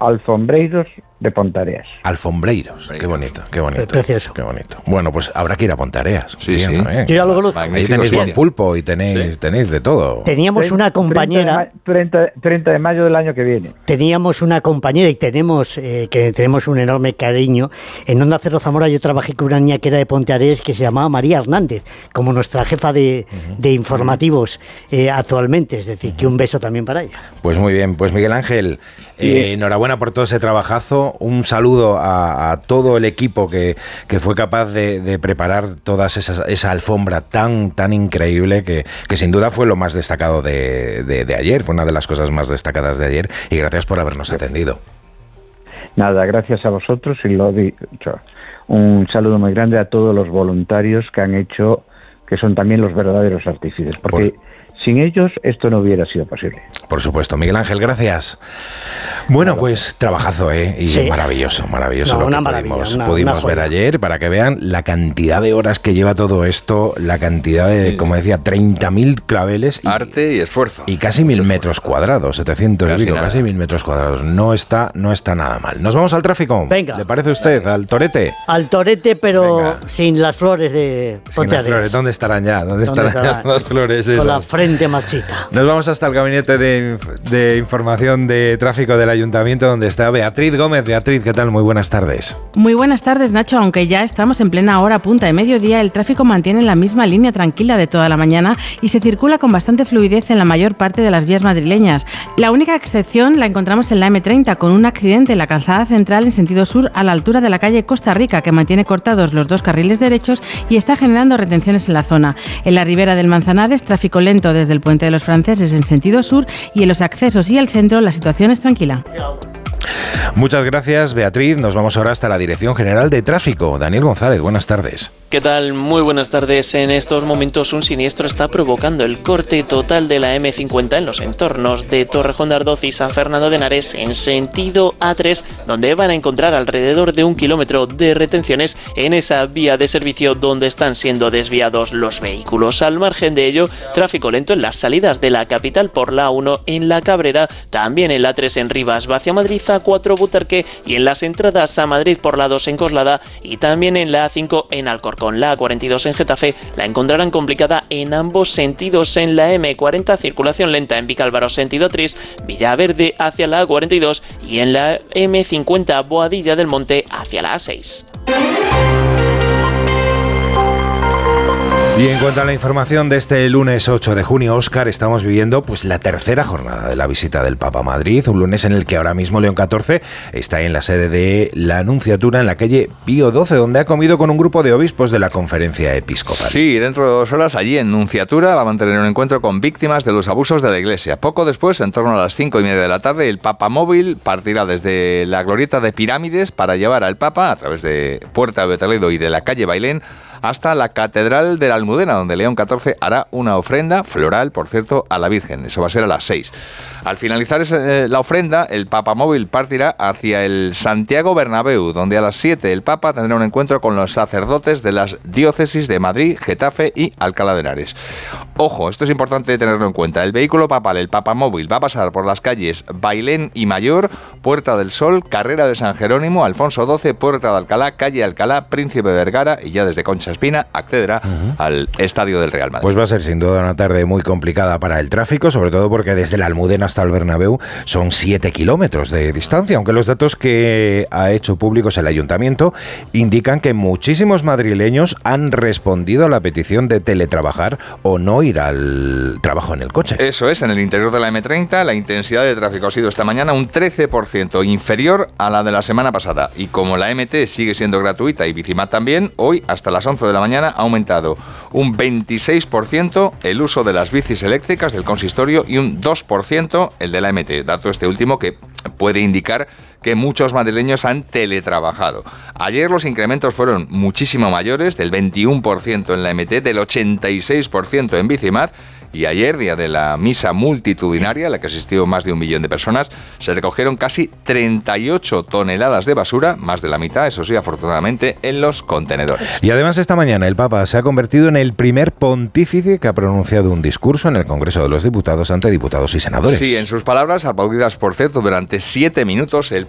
Alfombreiros de Pontareas. Alfombreiros, qué bonito, qué bonito. Precioso. Qué bonito. Bueno, pues habrá que ir a Pontareas. Sí, bien, sí. También. Yo ya lo conozco. Ahí tenéis buen pulpo y tenéis de todo. Teníamos una compañera... 30 de mayo del año que viene. Teníamos una compañera y tenemos un enorme cariño. En Onda Cero Zamora yo trabajé con una niña que era de Ponteareas que se llamaba María Hernández, como nuestra jefa de informativos actualmente. Es decir, que un beso también para ella. Pues muy bien, pues Miguel Ángel, enhorabuena por todo ese trabajazo. Un saludo a todo el equipo que fue capaz de preparar toda esa alfombra tan increíble que sin duda fue lo más destacado de ayer, fue una de las cosas más destacadas de ayer, y gracias por habernos atendido. Nada, gracias a vosotros, y lo dicho, un saludo muy grande a todos los voluntarios que han hecho, que son también los verdaderos artífices, porque sin ellos esto no hubiera sido posible. Por supuesto. Miguel Ángel, gracias. Bueno, pues trabajazo, y sí. maravilloso lo que pudimos ver ayer, para que vean la cantidad de horas que lleva todo esto, la cantidad de, como decía, 30.000 claveles. Arte y esfuerzo. Y casi 1.000 metros cuadrados, 700 casi 1.000 metros cuadrados. No está nada mal. ¿Nos vamos al tráfico? Venga. ¿Le parece a usted? ¿Al torete? Al torete, pero sin las flores de Ponteareas. ¿Dónde estarán ya? ¿Dónde estarán las flores esas? Con la frente marchita. Nos vamos hasta el gabinete de información de tráfico del Ayuntamiento, donde está Beatriz Gómez. Beatriz, ¿qué tal? Muy buenas tardes. Muy buenas tardes, Nacho. Aunque ya estamos en plena hora punta de mediodía, el tráfico mantiene la misma línea tranquila de toda la mañana y se circula con bastante fluidez en la mayor parte de las vías madrileñas. La única excepción la encontramos en la M30, con un accidente en la calzada central en sentido sur a la altura de la calle Costa Rica, que mantiene cortados los 2 carriles derechos y está generando retenciones en la zona. En la ribera del Manzanares, tráfico lento desde el Puente de los Franceses en sentido sur, y en los accesos y el centro la situación es tranquila. Muchas gracias, Beatriz. Nos vamos ahora hasta la Dirección General de Tráfico. Daniel González, buenas tardes. ¿Qué tal? Muy buenas tardes. En estos momentos un siniestro está provocando el corte total de la M50 en los entornos de Torrejón de Ardoz y San Fernando de Henares en sentido A3, donde van a encontrar alrededor de 1 kilómetro de retenciones en esa vía de servicio donde están siendo desviados los vehículos. Al margen de ello, tráfico lento en las salidas de la capital por la A1 en La Cabrera, también en la A3 en Rivas hacia Madrid, A4 Butarque, y en las entradas a Madrid por la A2 en Coslada, y también en la A5 en Alcorcón. La A42 en Getafe la encontrarán complicada en ambos sentidos. En la M40 circulación lenta en Vicálvaro sentido A3, Villaverde hacia la A42, y en la M50 Boadilla del Monte hacia la A6. Y en cuanto a la información de este lunes 8 de junio, Óscar, estamos viviendo pues la tercera jornada de la visita del Papa a Madrid, un lunes en el que ahora mismo León XIV está en la sede de la Anunciatura en la calle Pío XII, donde ha comido con un grupo de obispos de la Conferencia Episcopal. Sí, dentro de 2 horas allí en Nunciatura va a mantener un encuentro con víctimas de los abusos de la Iglesia. Poco después, en torno a las 5:30 de la tarde, el Papa Móvil partirá desde la glorieta de Pirámides para llevar al Papa a través de Puerta de Toledo y de la calle Bailén hasta la Catedral de la Almudena, donde León XIV hará una ofrenda floral, por cierto, a la Virgen. Eso va a ser a las 6. Al finalizar la ofrenda, el Papa Móvil partirá hacia el Santiago Bernabéu, donde a las 7 el Papa tendrá un encuentro con los sacerdotes de las diócesis de Madrid, Getafe y Alcalá de Henares. Ojo, esto es importante tenerlo en cuenta. El vehículo papal, el Papa Móvil, va a pasar por las calles Bailén y Mayor, Puerta del Sol, Carrera de San Jerónimo, Alfonso XII, Puerta de Alcalá, calle Alcalá, Príncipe de Vergara, y ya desde Concha Espina accederá al estadio del Real Madrid. Pues va a ser sin duda una tarde muy complicada para el tráfico, sobre todo porque desde la Almudena hasta el Bernabéu son 7 kilómetros de distancia, aunque los datos que ha hecho públicos el Ayuntamiento indican que muchísimos madrileños han respondido a la petición de teletrabajar o no ir al trabajo en el coche. Eso es, en el interior de la M30 la intensidad de tráfico ha sido esta mañana un 13% inferior a la de la semana pasada, y como la MT sigue siendo gratuita y Bicimat también, hoy hasta las 11 de la mañana ha aumentado un 26% el uso de las bicis eléctricas del consistorio y un 2% el de la MT, dato este último que puede indicar que muchos madrileños han teletrabajado. Ayer los incrementos fueron muchísimo mayores, del 21% en la MT, del 86% en Bicimat, y ayer, día de la misa multitudinaria, a la que asistió más de 1 millón de personas, se recogieron casi 38 toneladas de basura, más de la mitad, eso sí, afortunadamente, en los contenedores. Y además esta mañana el Papa se ha convertido en el primer pontífice que ha pronunciado un discurso en el Congreso de los Diputados ante diputados y senadores. Sí, en sus palabras, aplaudidas por cierto durante 7 minutos, el